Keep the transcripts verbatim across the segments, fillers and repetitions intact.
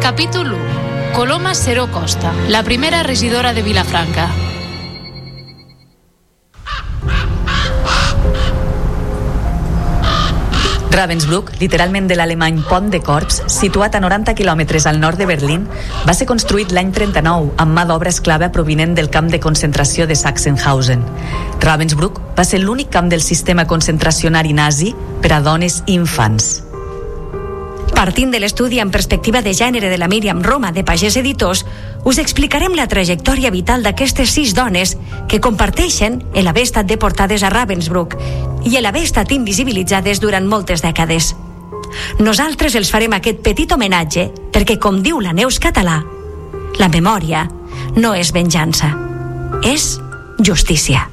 Capítol u. Coloma Seró Costa, la primera regidora de Vilafranca. Ravensbrück, literalment de l'alemany Pont de Corps, situat a noranta quilòmetres al nord de Berlín, va ser construït l'any trenta-nou amb mà d'obra esclava provinent del camp de concentració de Sachsenhausen. Ravensbrück va ser l'únic camp del sistema concentracionari nazi per a dones i infants. Partint de l'estudi en perspectiva de gènere de la Míriam Roma de Pagès Editors, us explicarem la trajectòria vital d'aquestes sis dones que comparteixen l'haver estat deportades a Ravensbrück i l'haver estat invisibilitzades durant moltes dècades. Nosaltres els farem aquest petit homenatge perquè, com diu la Neus Català, la memòria no és venjança, és justícia.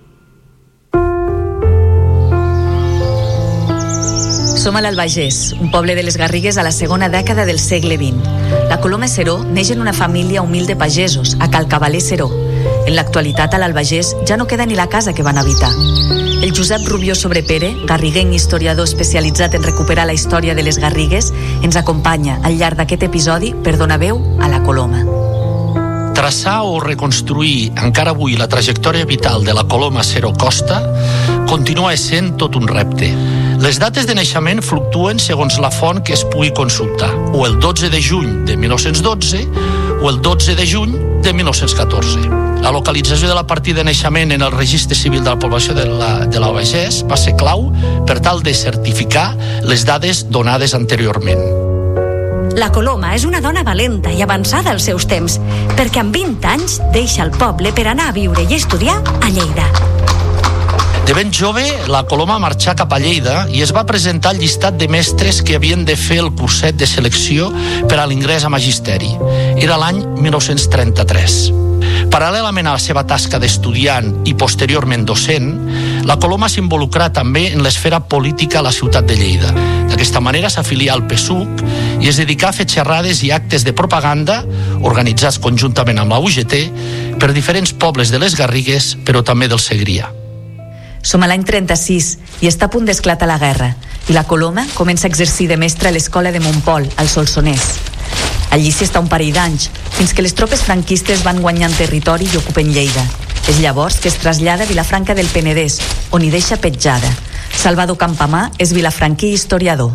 Som a l'Albagés, un poble de les Garrigues a la segona dècada del segle vint. La Coloma Seró neix en una família humil de pagesos, a Cal Cavaler Seró. En l'actualitat, a l'Albagés ja no queda ni la casa que van habitar. El Josep Rubió Sobrepere, garriguenc historiador especialitzat en recuperar la història de les Garrigues, ens acompanya al llarg d'aquest episodi per donar veu a la Coloma. Traçar o reconstruir encara avui la trajectòria vital de la Coloma Seró Costa continua essent tot un repte. Les dates de naixement fluctuen segons la font que es pugui consultar, o el dotze de juny de mil nou-cents dotze o el dotze de juny de mil nou-cents catorze. La localització de la partida de naixement en el registre civil de la població de l'Albagés va ser clau per tal de certificar les dades donades anteriorment. La Coloma és una dona valenta i avançada als seus temps, perquè amb vint anys deixa el poble per anar a viure i estudiar a Lleida. De ben jove, la Coloma marxà cap a Lleida i es va presentar al llistat de mestres que havien de fer el curset de selecció per a l'ingrés a magisteri. Era l'any mil nou-cents trenta-tres. Paral·lelament a la seva tasca d'estudiant i posteriorment docent, la Coloma s'involucrà també en l'esfera política a la ciutat de Lleida. D'aquesta manera s'afilià al P SUC i es dedicà a fer xerrades i actes de propaganda organitzats conjuntament amb la U G T per diferents pobles de les Garrigues, però també del Segrià. Som a l'any trenta-sis i està a punt d'esclatar la guerra i la Coloma comença a exercir de mestra a l'escola de Montpol, al Solsonès. Allí s'hi està un parell d'anys, fins que les tropes franquistes van guanyant territori i ocupen Lleida. És llavors que es trasllada a Vilafranca del Penedès, on hi deixa petjada. Salvador Campamà és vilafranquí i historiador.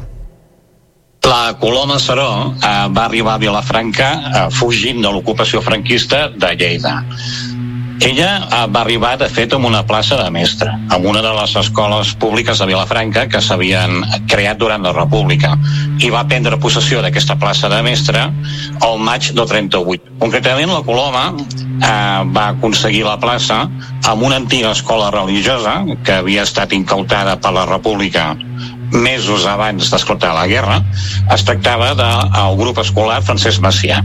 La Coloma Seró eh, va arribar a Vilafranca eh, fugint de l'ocupació franquista de Lleida. Ella va arribar, de fet, amb una plaça de mestre, en una de les escoles públiques de Vilafranca que s'havien creat durant la República, i va prendre possessió d'aquesta plaça de mestre al maig del trenta-vuit. Concretament, la Coloma eh, va aconseguir la plaça amb una antiga escola religiosa que havia estat incautada per la República mesos abans d'esclatar la guerra. Es tractava del grup escolar Francesc Macià.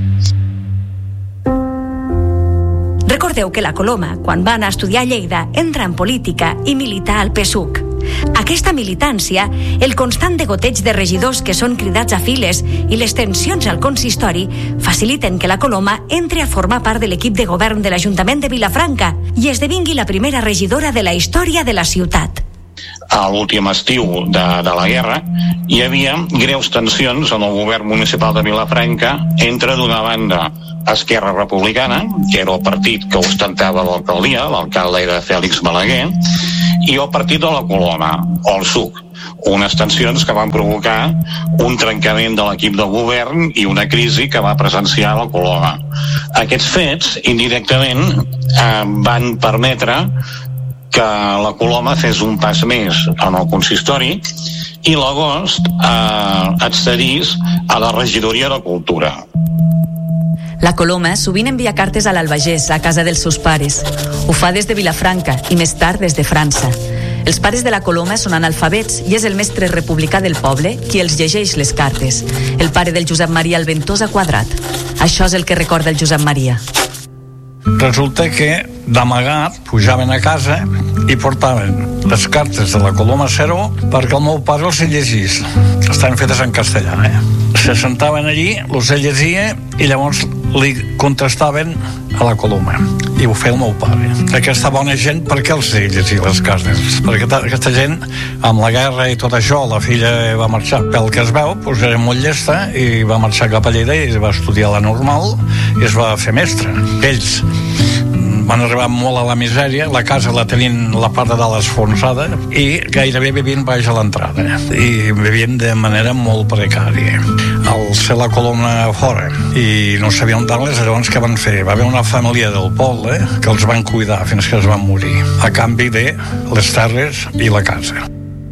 Recordeu que la Coloma, quan va anar a estudiar a Lleida, entra en política i milita al P SUC. Aquesta militància, el constant degoteig de regidors que són cridats a files i les tensions al consistori faciliten que la Coloma entre a formar part de l'equip de govern de l'Ajuntament de Vilafranca i esdevingui la primera regidora de la història de la ciutat. A l'últim estiu de, de la guerra hi havia greus tensions en el govern municipal de Vilafranca entre, d'una banda, Esquerra Republicana, que era el partit que ostentava l'alcaldia, l'alcalde era Fèlix Balaguer, i el partit de la Coloma, o el SUC, unes tensions que van provocar un trencament de l'equip de govern i una crisi que va presenciar la Coloma. Aquests fets, indirectament, eh, van permetre que la Coloma fes un pas més en el consistori i l'agost eh, accedís a la regidoria de Cultura. La Coloma sovint envia cartes a l'Albagés, a casa dels seus pares. Ho fa des de Vilafranca i més tard des de França. Els pares de la Coloma són analfabets i és el mestre republicà del poble qui els llegeix les cartes, el pare del Josep Maria el Ventosa Quadrat. Això és el que recorda el Josep Maria. Resulta que d'amagat pujaven a casa i portaven les cartes de la Coloma Seró perquè el meu pare els llegís. Estaven fetes en castellà, eh? Se sentaven allí, els llegia i llavors li contestaven a la Coloma, i ho feia el meu pare. Aquesta bona gent, per què els deia llegir les cartes? Perquè aquesta gent, amb la guerra i tot això, la filla va marxar, pel que es veu, doncs era molt llesta i va marxar cap a Lleida i va estudiar la normal i es va fer mestre. Ells van arribar molt a la misèria, la casa la tenien la part de dalt esfonsada i gairebé vivien baix a l'entrada i vivien de manera molt precària. Al ser la Coloma fora i no sabien on dar-les, llavors què van fer? Va haver una família del poble que els van cuidar fins que es van morir, a canvi de les terres i la casa.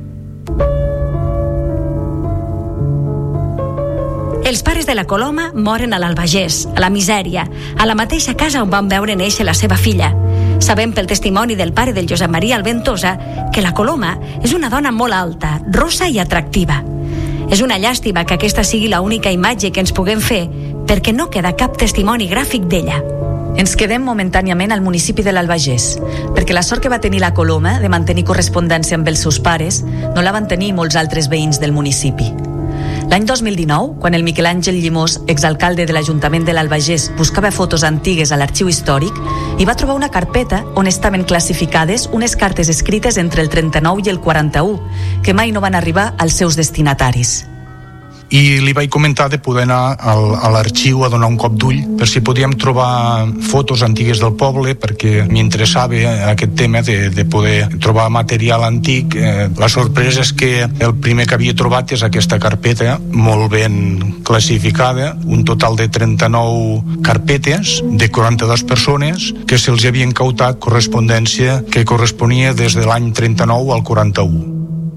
Els pares de la Coloma moren a l'Albagés, a la misèria, a la mateixa casa on van veure néixer la seva filla. Sabem pel testimoni del pare del Josep Maria Alventosa que la Coloma és una dona molt alta, rossa i atractiva. És una llàstima que aquesta sigui l'única imatge que ens puguem fer, perquè no queda cap testimoni gràfic d'ella. Ens quedem momentàniament al municipi de l'Albagés, perquè la sort que va tenir la Coloma de mantenir correspondència amb els seus pares no la van tenir molts altres veïns del municipi. L'any dos mil dinou, quan el Miquel Àngel Llimós, exalcalde de l'Ajuntament de l'Albagés, buscava fotos antigues a l'arxiu històric, hi va trobar una carpeta on estaven classificades unes cartes escrites entre el trenta-nou i el quaranta-u, que mai no van arribar als seus destinataris. I li vaig comentar de poder anar al, a l'arxiu a donar un cop d'ull per si podíem trobar fotos antigues del poble, perquè m'interessava aquest tema de, de poder trobar material antic. Eh, la sorpresa és que el primer que havia trobat és aquesta carpeta molt ben classificada, un total de trenta-nou carpetes de quaranta-dues persones que se'ls havien cautat correspondència que corresponia des de l'any trenta-nou al quaranta-u.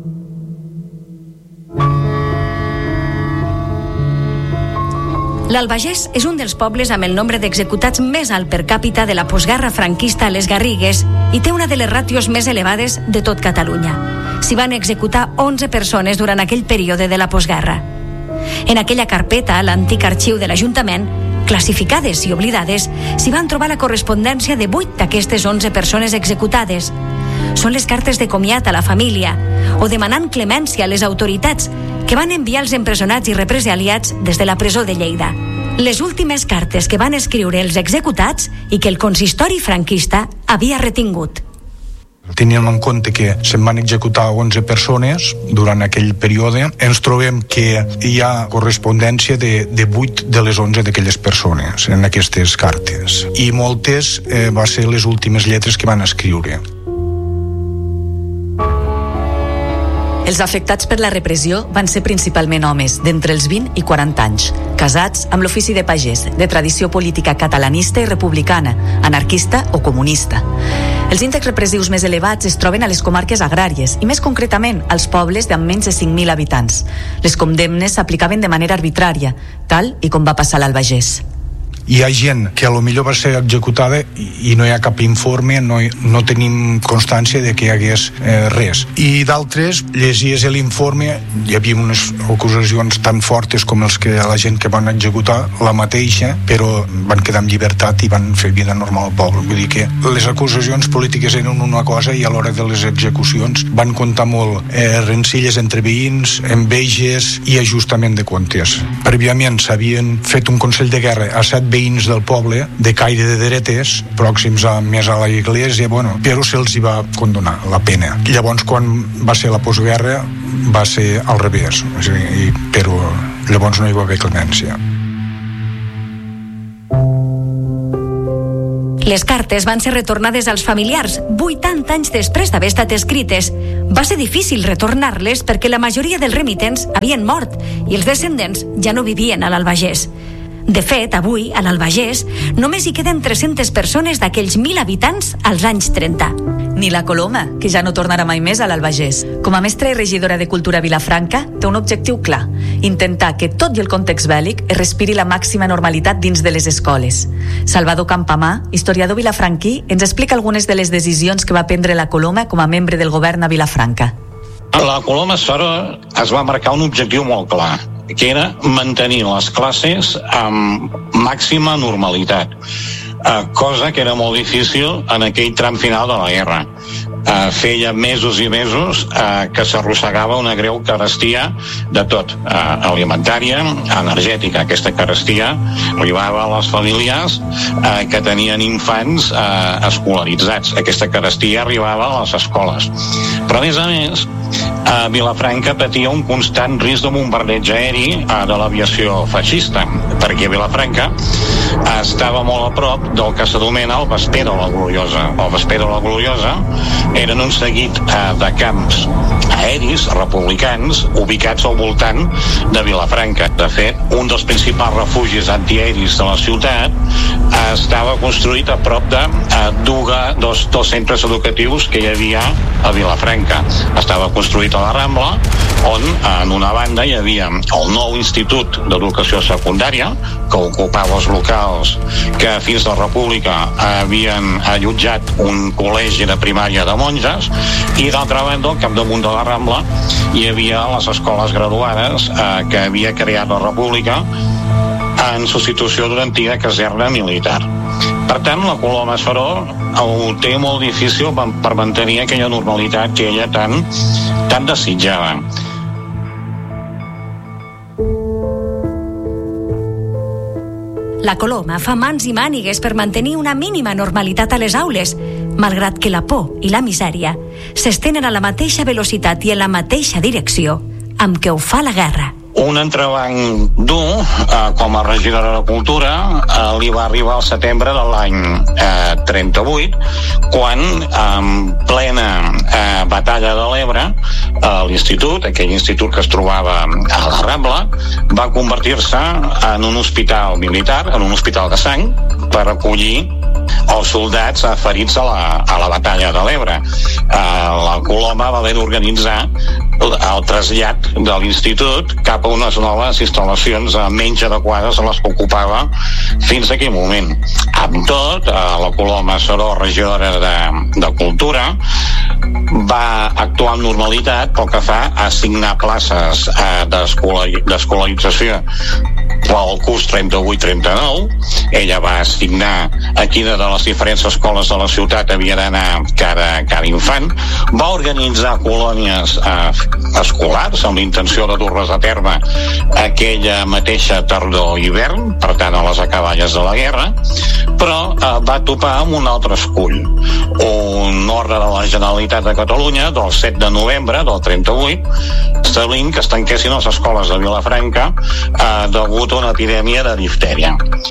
L'Albagés és un dels pobles amb el nombre d'executats més alt per càpita de la postguerra franquista a les Garrigues i té una de les ràtios més elevades de tot Catalunya. S'hi van executar onze persones durant aquell període de la postguerra. En aquella carpeta, a l'antic arxiu de l'Ajuntament, classificades i oblidades, s'hi van trobar la correspondència de vuit d'aquestes onze persones executades. Són les cartes de comiat a la família o demanant clemència a les autoritats que van enviar els empresonats i represaliats des de la presó de Lleida. Les últimes cartes que van escriure els executats i que el consistori franquista havia retingut. Teníem en compte que se'n van executar onze persones durant aquell període. Ens trobem que hi ha correspondència de, de vuit de les onze d'aquelles persones en aquestes cartes. I moltes eh, va ser les últimes lletres que van escriure. Els afectats per la repressió van ser principalment homes d'entre els vint i quaranta anys, casats amb l'ofici de pagès, de tradició política catalanista i republicana, anarquista o comunista. Els índexs repressius més elevats es troben a les comarques agràries i més concretament als pobles d'amb menys de cinc mil habitants. Les condemnes s'aplicaven de manera arbitrària, tal i com va passar a l'Albagés. Hi ha gent que a lo millor va ser executada i no hi ha cap informe, no, no tenim constància de que hi hagués eh, res. I d'altres, llegies l'informe, hi havia unes acusacions tan fortes com els que la gent que van executar, la mateixa, però van quedar en llibertat i van fer vida normal al poble. Vull dir que les acusacions polítiques eren una cosa i a l'hora de les execucions van comptar molt eh, rencilles entre veïns, enveges i ajustament de comptes. Prèviament s'havien fet un consell de guerra a set veïns del poble de caire de dretes pròxims a més a la iglesia, bueno, però se'ls hi va condonar la pena. Llavors, quan va ser la postguerra, va ser al revés, o sigui, però llavors no hi va haver clemència. Les cartes van ser retornades als familiars vuitanta anys després d'haver estat escrites. Va ser difícil retornar-les perquè la majoria dels remitents havien mort i els descendents ja no vivien a l'Albagés. De fet, avui, a l'Albagés, només hi queden tres-centes persones d'aquells mil habitants als anys trenta. Ni la Coloma, que ja no tornarà mai més a l'Albagés. Com a mestra i regidora de Cultura a Vilafranca, té un objectiu clar: intentar que, tot i el context bèl·lic, es respiri la màxima normalitat dins de les escoles. Salvador Campamà, historiador vilafranquí, ens explica algunes de les decisions que va prendre la Coloma com a membre del govern a Vilafranca. La Coloma Sora es va marcar un objectiu molt clar, que era mantenir les classes amb màxima normalitat, eh, cosa que era molt difícil en aquell tram final de la guerra. eh, feia mesos i mesos eh, que s'arrossegava una greu carestia de tot, eh, alimentària, energètica. Aquesta carestia arribava a les famílies eh, que tenien infants eh, escolaritzats. Aquesta carestia arribava a les escoles. Però, a més a més, a Vilafranca patia un constant risc de bombardeig aeri eh, de l'aviació feixista, perquè Vilafranca eh, estava molt a prop del que s'anomena el Vespero la Gloriosa. El Vespero la Gloriosa eren un seguit eh, de camps aeris republicans ubicats al voltant de Vilafranca. De fet, un dels principals refugis antiaeris de la ciutat eh, estava construït a prop de eh, duga, dos, dos centres educatius que hi havia a Vilafranca. Estava construït a la Rambla, on en una banda hi havia el nou Institut d'Educació Secundària, que ocupava els locals que fins a la República havien allotjat un col·legi de primària de monges, i d'altra banda, al capdamunt de la Rambla, hi havia les escoles graduades eh, que havia creat la República en substitució d'una antiga caserna militar. Per tant, la Coloma Seró ho té molt difícil per mantenir aquella normalitat que ella tant, tant desitjava. La Coloma fa mans i mànigues per mantenir una mínima normalitat a les aules, malgrat que la por i la misèria s'estenen a la mateixa velocitat i en la mateixa direcció amb què ho fa la guerra. Un entrebanc dur, eh, com a regidora de Cultura, eh, li va arribar al setembre de l'any eh, trenta-vuit, quan, en plena eh, batalla de l'Ebre, eh, l'institut, aquell institut que es trobava a la Rambla, va convertir-se en un hospital militar, en un hospital de sang, per acollir els soldats ferits a la, a la batalla de l'Ebre. Eh, la Coloma va haver d'organitzar el trasllat de l'institut cap a unes noves instal·lacions menys adequades a les que ocupava fins a aquell moment. Amb tot, la Coloma Seró, regidora de, de Cultura, va actuar amb normalitat pel que fa a assignar places eh, d'escolarització pel curs trenta-vuit trenta-nou. Ella va assignar a quina de les diferents escoles de la ciutat havia d'anar cada, cada infant. Va organitzar colònies eh, escolars amb l'intenció de dur-les a terme aquella mateixa tardor i hivern, per tant a les acaballes de la guerra, però eh, va topar amb un altre escull. Un ordre de la Generalitat de Catalunya del set de novembre del trenta-vuit establint que es tanquessin les escoles de Vilafranca eh, degut a una epidèmia de diftèria.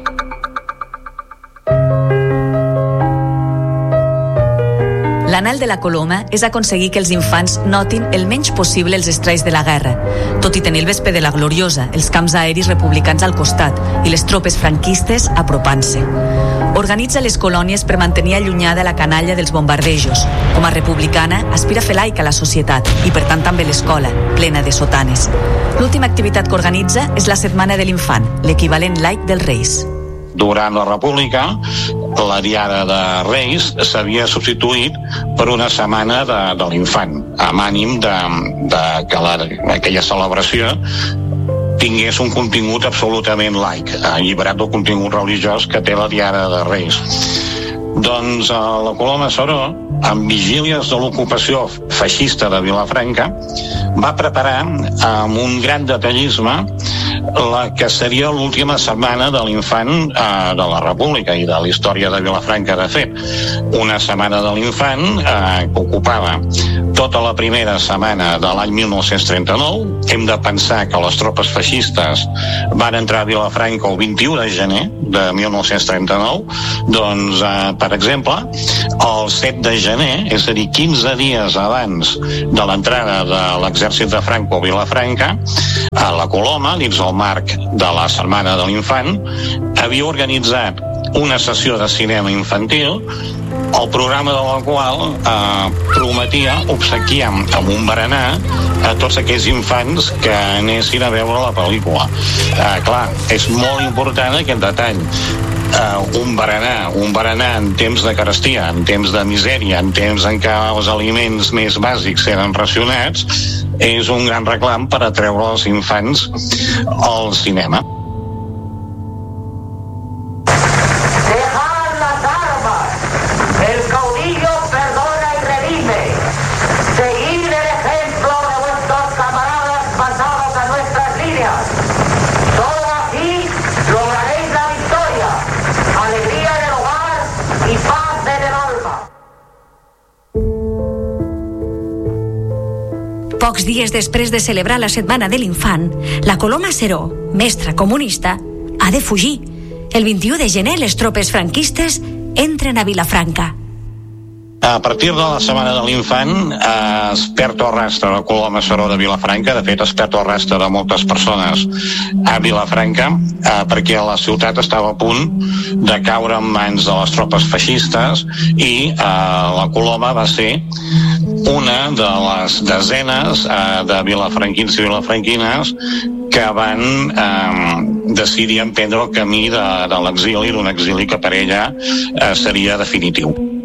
L'anhel de la Coloma és aconseguir que els infants notin el menys possible els estralls de la guerra, tot i tenir el Vespre de la Gloriosa, els camps aeris republicans al costat i les tropes franquistes apropant-se. Organitza les colònies per mantenir allunyada la canalla dels bombardejos. Com a republicana, aspira a fer laica la societat i, per tant, també l'escola, plena de sotanes. L'última activitat que organitza és la Setmana de l'Infant, l'equivalent laic dels Reis. Durant la República, la Diada de Reis s'havia substituït per una setmana de, de l'infant, amb ànim de, de que la, aquella celebració tingués un contingut absolutament laic, alliberat del contingut religiós que té la Diada de Reis. Doncs a la Coloma Seró, amb vigílies de l'ocupació feixista de Vilafranca, va preparar amb un gran detallisme la que seria l'última setmana de l'infant eh, de la República i de la història de Vilafranca, de fet. Una setmana de l'infant eh, que ocupava tota la primera setmana de l'any mil nou-cents trenta-nou. Hem de pensar que les tropes feixistes van entrar a Vilafranca el vint-i-u de gener de mil nou-cents trenta-nou. Doncs, eh, per exemple, el set de gener, és a dir, quinze dies abans de l'entrada de l'exèrcit de Franco a Vilafranca, a la Coloma, dins el marc de la Setmana de l'Infant, havia organitzat una sessió de cinema infantil, el programa de la qual eh, prometia obsequiar amb un berenar a tots aquells infants que anessin a veure la pel·lícula. Eh, clar, és molt important aquest detall. Uh, un berenar, un berenar en temps de carestia, en temps de misèria, en temps en què els aliments més bàsics eren racionats, és un gran reclam per atreure els infants al cinema. Dejar las armas. El caudillo perdona y redime. Pocs dies després de celebrar la Setmana de l'Infant, la Coloma Seró, mestra comunista, ha de fugir. El vint-i-u de gener les tropes franquistes entren a Vilafranca. A partir de la Setmana de l'Infant eh, es perd el rastre de la Coloma Seró de Vilafranca. De fet, es perd el rastre de moltes persones a Vilafranca eh, perquè la ciutat estava a punt de caure en mans de les tropes feixistes i eh, la Coloma va ser una de les desenes eh, de vilafranquins i vilafranquines que van eh, decidir emprendre el camí de, de l'exili, d'un exili que per ella eh, seria definitiu.